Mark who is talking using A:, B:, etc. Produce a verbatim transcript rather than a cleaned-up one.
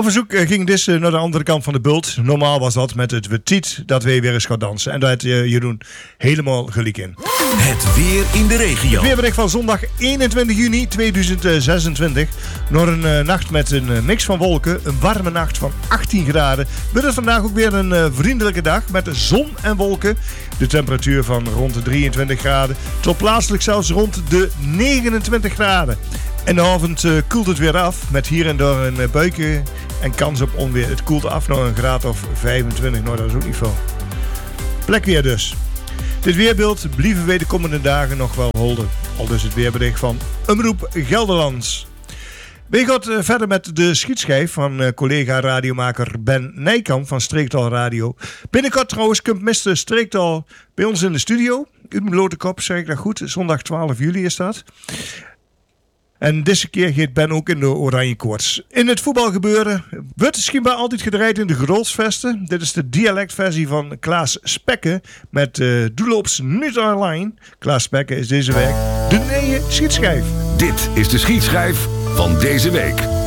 A: Op verzoek uh, ging Dis uh, naar de andere kant van de bult. Normaal was dat met het wetiet dat wij weer eens gaan dansen. En daar had uh, Jeroen helemaal gelijk in.
B: Het weer in de regio.
A: Het weerbericht van zondag eenentwintig juni tweeduizend zesentwintig. Nog een uh, nacht met een uh, mix van wolken. Een warme nacht van achttien graden. Wordt het vandaag ook weer een uh, vriendelijke dag met zon en wolken. De temperatuur van rond de drieëntwintig graden. Tot plaatselijk zelfs rond de negenentwintig graden. En de avond uh, koelt het weer af. Met hier en daar een uh, buikje en kans op onweer. Het koelt af naar een graad of vijfentwintig. Nou, dat is ook niet veel. Plekweer dus. Dit weerbeeld blijven wij de komende dagen nog wel holden. Al dus het weerbericht van Omroep Gelderlands. We gaan uh, verder met de schietschijf van uh, collega radiomaker Ben Nijkamp van Streektaal Radio. Binnenkort trouwens komt mister Streektaal bij ons in de studio. Uit mijn blote kop, zeg ik dat goed. Zondag twaalf juli is dat. En deze keer gaat Ben ook in de oranje koorts. In het voetbalgebeuren wordt schijnbaar altijd gedraaid in de Grolsvesten. Dit is de dialectversie van Klaas Spekke met uh, Doeloops niet online. Klaas Spekke is deze week de nieuwe schietschijf.
B: Dit is de schietschijf van deze week.